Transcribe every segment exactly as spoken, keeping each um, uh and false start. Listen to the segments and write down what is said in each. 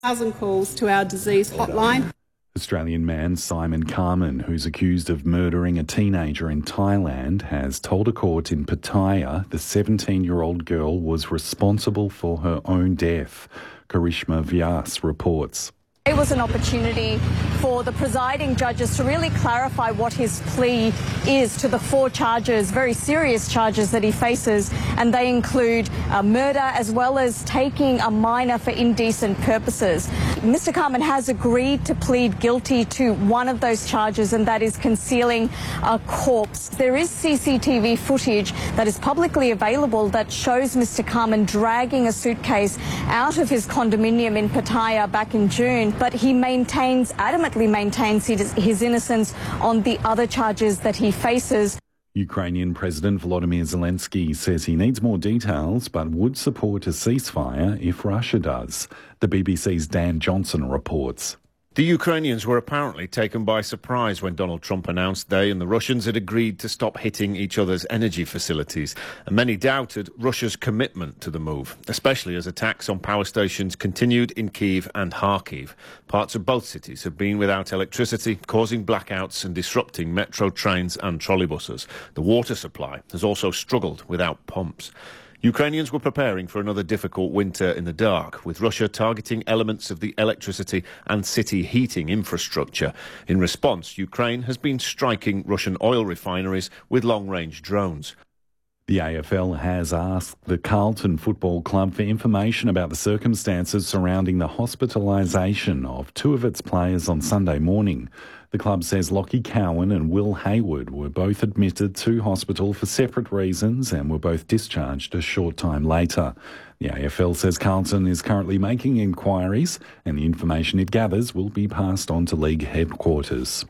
thousand calls to our disease hotline. Australian man Simon Carman, who's accused of murdering a teenager in Thailand, has told a court in Pattaya the seventeen-year-old girl was responsible for her own death. Karishma Vyas reports. It was an opportunity for the presiding judges to really clarify what his plea is to the four charges, very serious charges that he faces, and they include uh, murder as well as taking a minor for indecent purposes. Mister Carman has agreed to plead guilty to one of those charges, and that is concealing a corpse. There is C C T V footage that is publicly available that shows Mister Carman dragging a suitcase out of his condominium in Pattaya back in June. But he maintains, adamantly maintains his, his innocence on the other charges that he faces. Ukrainian President Volodymyr Zelensky says he needs more details but would support a ceasefire if Russia does. The B B C's Dan Johnson reports. The Ukrainians were apparently taken by surprise when Donald Trump announced they and the Russians had agreed to stop hitting each other's energy facilities. And many doubted Russia's commitment to the move, especially as attacks on power stations continued in Kyiv and Kharkiv. Parts of both cities have been without electricity, causing blackouts and disrupting metro trains and trolleybuses. The water supply has also struggled without pumps. Ukrainians were preparing for another difficult winter in the dark, with Russia targeting elements of the electricity and city heating infrastructure. In response, Ukraine has been striking Russian oil refineries with long-range drones. The A F L has asked the Carlton Football Club for information about the circumstances surrounding the hospitalisation of two of its players on Sunday morning. The club says Lockie Cowan and Will Hayward were both admitted to hospital for separate reasons and were both discharged a short time later. The A F L says Carlton is currently making inquiries and the information it gathers will be passed on to league headquarters.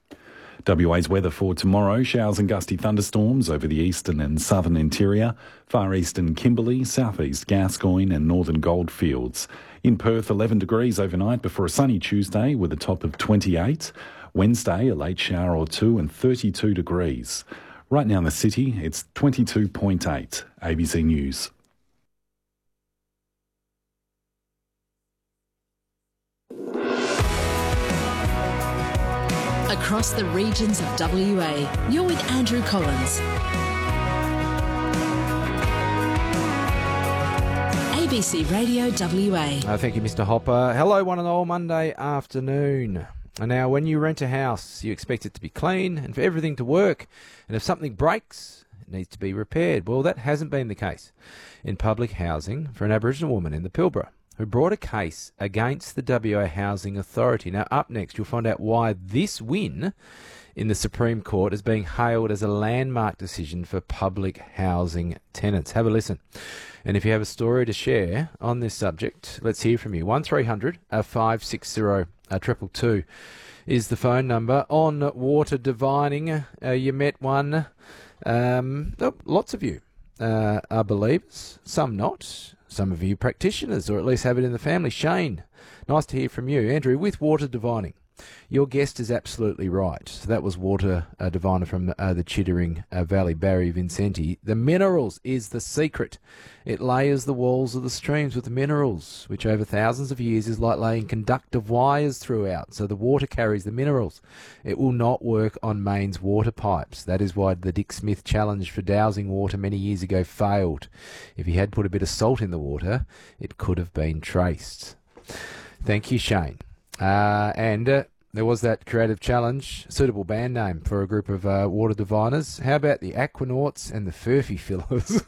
W A's weather for tomorrow: showers and gusty thunderstorms over the eastern and southern interior, far eastern Kimberley, southeast Gascoyne and northern Goldfields. In Perth, eleven degrees overnight before a sunny Tuesday with a top of twenty-eight. Wednesday, a late shower or two and thirty-two degrees. Right now in the city, it's twenty-two point eight. A B C News. Across the regions of W A, you're with Andrew Collins. A B C Radio W A. Uh, thank you, Mister Hopper. Hello, one and all. Monday afternoon. And now, when you rent a house, you expect it to be clean and for everything to work. And if something breaks, it needs to be repaired. Well, that hasn't been the case in public housing for an Aboriginal woman in the Pilbara who brought a case against the W A Housing Authority. Now, up next, you'll find out why this win in the Supreme Court is being hailed as a landmark decision for public housing tenants. Have a listen. And if you have a story to share on this subject, let's hear from you. one three hundred five six zero two two two is the phone number. On water divining, uh, you met one. Um, oh, lots of you uh, are believers, some not. Some of you practitioners, or at least have it in the family. Shane, nice to hear from you. Andrew, with water divining, your guest is absolutely right. So that was water uh, diviner from uh, the Chittering uh, Valley, Barry Vincenti. The minerals is the secret. It layers the walls of the streams with the minerals, which over thousands of years is like laying conductive wires throughout, so the water carries the minerals. It will not work on mains water pipes. That is why the Dick Smith challenge for dowsing water many years ago failed. If he had put a bit of salt in the water, it could have been traced. Thank you, Shane. Uh, and uh, there was that creative challenge, suitable band name for a group of uh, water diviners. How about the Aquanauts and the Furphy Fillers?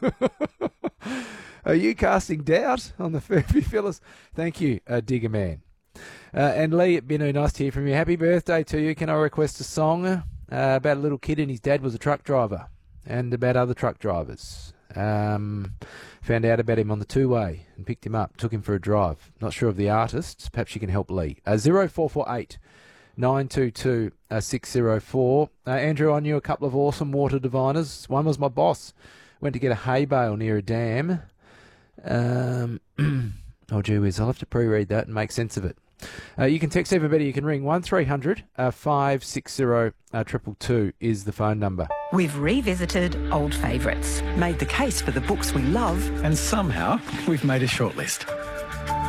Are you casting doubt on the Furphy Fillers? Thank you, uh, Digger Man. Uh, and Lee at Binu, nice to hear from you. Happy birthday to you. Can I request a song uh, about a little kid and his dad was a truck driver, and about other truck drivers? Um, found out about him on the two-way and picked him up, took him for a drive. Not sure of the artist. Perhaps you can help Lee. Uh, zero four four eight nine two two six zero four. Uh, Andrew, I knew a couple of awesome water diviners. One was my boss. Went to get a hay bale near a dam. Um, oh, gee whiz, I'll have to pre-read that and make sense of it. Uh, you can text even better. You can ring one three hundred five six zero two two two is the phone number. We've revisited old favourites, made the case for the books we love, and somehow we've made a shortlist.